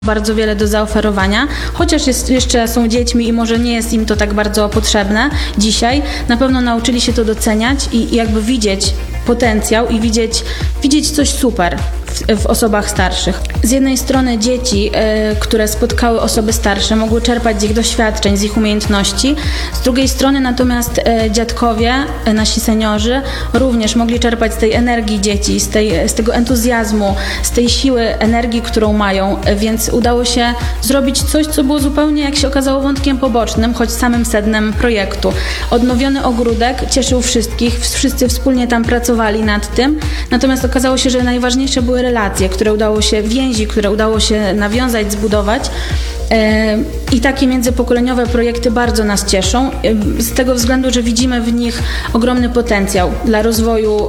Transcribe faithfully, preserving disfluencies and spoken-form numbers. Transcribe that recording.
bardzo wiele do zaoferowania, chociaż jest, jeszcze są dziećmi i może nie jest im to tak bardzo potrzebne dzisiaj, na pewno nauczyli się to doceniać i, i jakby widzieć potencjał i widzieć, widzieć coś super w, w osobach starszych. Z jednej strony dzieci, y, które spotkały osoby starsze, mogły czerpać z ich doświadczeń, z ich umiejętności, z drugiej strony natomiast y, dziadkowie, y, nasi seniorzy również mogli czerpać z tej energii dzieci, z, tej, z tego entuzjazmu, z tej siły energii, którą mają, y, więc udało się zrobić coś, co było zupełnie, jak się okazało, wątkiem pobocznym, choć samym sednem projektu. Odnowiony ogródek cieszył wszystkich, wszyscy wspólnie tam pracowali nad tym, natomiast okazało się, że najważniejsze były relacje, które udało się, więzi, które udało się nawiązać, zbudować. I takie międzypokoleniowe projekty bardzo nas cieszą, z tego względu, że widzimy w nich ogromny potencjał dla rozwoju